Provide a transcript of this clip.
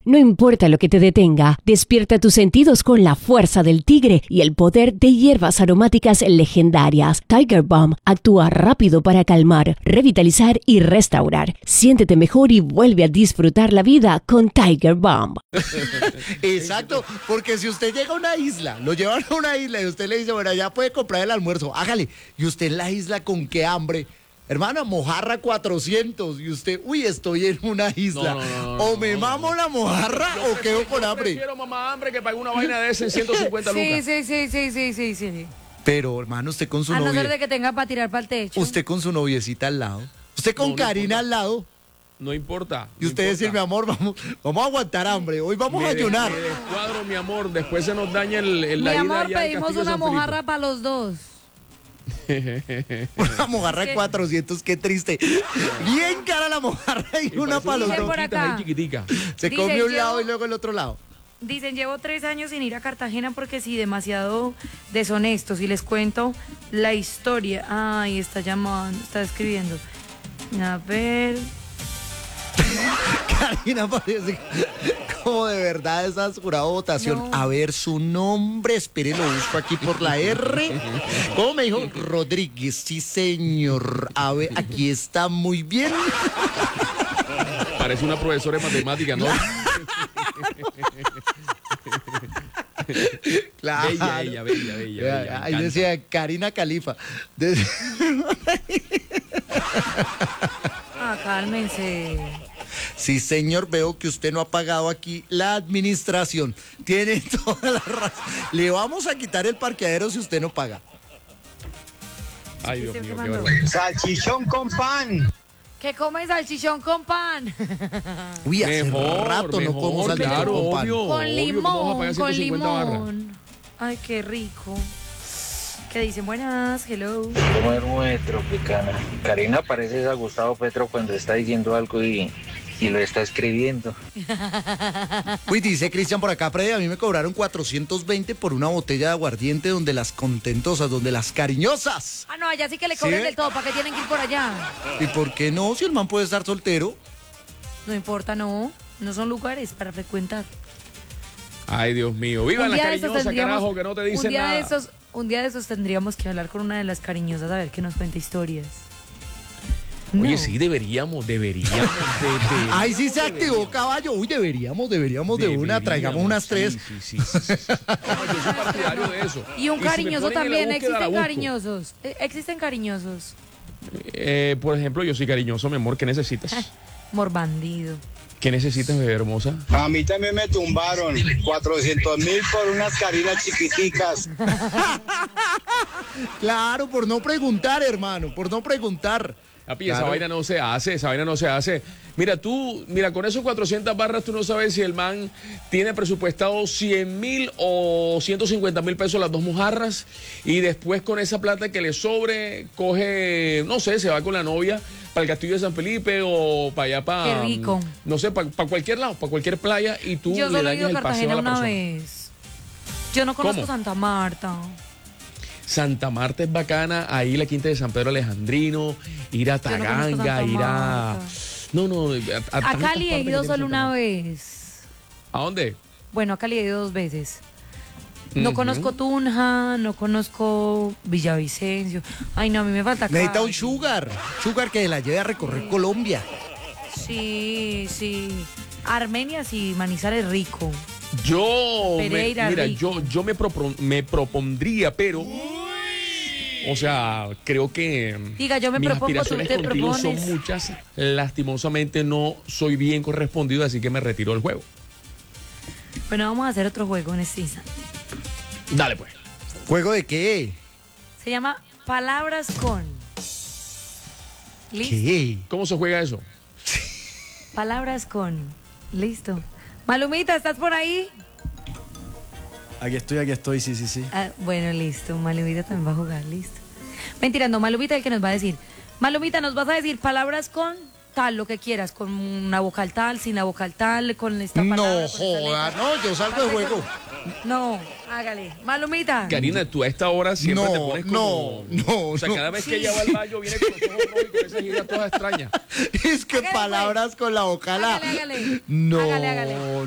No importa lo que te detenga, despierta tus sentidos con la fuerza del tigre y el poder de hierbas aromáticas legendarias. Tiger Balm actúa rápido para calmar, revitalizar y restaurar. Siéntete mejor y vuelve a disfrutar la vida con Tiger Balm. Exacto, porque si usted llega a una isla, lo llevan a una isla y usted le dice, bueno, ya puede comprar el almuerzo, hágale. Y usted en la isla con qué hambre. Hermana, mojarra 400 y usted, uy, estoy en una isla. O me mamo la mojarra o quedo con hambre. Prefiero mamá hambre que pague una vaina de esa en 150 lucas. Sí. Pero, hermano, usted con su A no ser novia, de que tenga para tirar para el techo. usted con su noviecita al lado, usted con Karina al lado, No importa. y usted decir, mi amor, vamos a aguantar hambre, hoy vamos a ayunar. Me descuadro, mi amor, después se nos daña la Mi ida amor, allá al pedimos Castillo una San Felipe. mojarra para los dos. Una mojarra de 400, qué triste. Bien cara la mojarra y una para los Dicen dos. por acá. Chiquitica. Se Dicen, come un lado llevo- y luego el otro lado. Dicen, llevo 3 años sin ir a Cartagena porque sí, demasiado deshonestos. Y les cuento la historia. Ay, está llamando, está escribiendo. A ver. Karina parece como de verdad esa jurado votación. No. A ver su nombre, espere, lo busco aquí por la R. ¿Cómo me dijo? Rodríguez, sí señor. A ver, aquí está muy bien. Parece una profesora de matemáticas, ¿no? Claro. Bella. Ahí decía Karina Califa. Cálmense. Sí, señor, veo que usted no ha pagado aquí la administración. Tiene toda la razón. Le vamos a quitar el parqueadero si usted no paga. Ay, Dios ¿Qué mío, qué mandó? barbaridad. Salchichón con pan. ¿Qué come salchichón con pan? Uy, hace rato no como salchichón claro, con pan. obvio. Con ¿cómo vas a pagar limón, con 150 barras? limón. Ay, qué rico. ¿Qué dicen? Buenas, hello. Comer muy tropicana. Karina parece a Gustavo Petro cuando está diciendo algo y lo está escribiendo. Uy, dice Cristian por acá, Freddy, a mí me cobraron 420 por una botella de aguardiente donde las contentosas, donde las cariñosas. Ah, no, allá sí que le cobran ¿Sí? del todo. ¿Para qué tienen que ir por allá? ¿Y por qué no? Si el man puede estar soltero. No importa, no. No son lugares para frecuentar. Ay, Dios mío. Viva Un las día de esos cariñosas, tendríamos- carajo, que no te dicen un día nada. un día de esos tendríamos que hablar con una de las cariñosas a ver que nos cuente historias. Oye, No. sí, deberíamos de Ahí sí se activó caballo. Uy, deberíamos de una. Traigamos unas tres. Sí. No, yo soy partidario de eso. Y un si me cariñoso ponen en la también. búsqueda, la Existen busco. cariñosos. Existen cariñosos. Por ejemplo, yo soy cariñoso, mi amor. ¿Qué necesitas? Morbandido. ¿Qué necesitas, bebé hermosa? A mí también me tumbaron 400.000 por unas carinas chiquiticas. Claro, por no preguntar, hermano, por no preguntar. Papi, Claro. esa vaina no se hace. Mira, con esos 400 barras tú no sabes si el man tiene presupuestado 100.000 o 150.000 pesos las dos mojarras y después con esa plata que le sobre, coge, no sé, se va con la novia para el Castillo de San Felipe o para allá, para... Qué rico. No sé, para cualquier lado, para cualquier playa y tú Yo le solo he ido dañas a el paseo Cartagena a la una persona. vez. Yo no conozco ¿Cómo? Santa Marta. Santa Marta es bacana, ahí la quinta de San Pedro Alejandrino, ir a Yo no conozco Taganga, Santa ir a... Marta. No, A tantas Cali he partes ido que tiene solo Santa una Marta. vez. ¿A dónde? Bueno, a Cali he ido 2 veces. No Ujú. conozco Tunja, no conozco Villavicencio. Ay, no, a mí me falta Necesita un Cali. sugar que la lleve a recorrer Colombia. Sí. Armenia sí, Manizales rico. Pereira, Mira, rico. yo me propondría, pero... O sea, creo que Diga, yo me mis propongo, tú aspiraciones te contigo propones. son muchas. Lastimosamente no soy bien correspondido, así que me retiro del juego. Bueno, vamos a hacer otro juego en este instante. Dale, pues. ¿Juego de qué? Se llama Palabras con. ¿Listo? ¿Qué? ¿Cómo se juega eso? Palabras con. Listo. Malumita, ¿estás por ahí? Aquí estoy, sí. Ah, bueno, listo. Malumita también va a jugar, listo. Mentira, no, Malumita es el que nos va a decir. Malumita, nos vas a decir palabras con tal, lo que quieras, con una vocal tal, sin la vocal tal, con esta palabra. No con esta joda, letra. no, yo salgo de juego. No, hágale. Malumita. Karina, tú a esta hora siempre No, te pones como... no, O sea, no. cada vez que ella va al baño viene con los ojos rojos y con esas giras todas extrañas. Es que Hágale, palabras con la vocal A. Hágale. No, Hágale.